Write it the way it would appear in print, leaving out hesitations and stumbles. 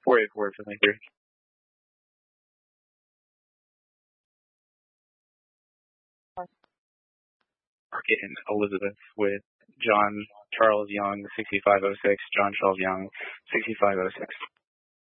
484 Arcade Elizabeth with John Charles Young 6506, John Charles Young 6506.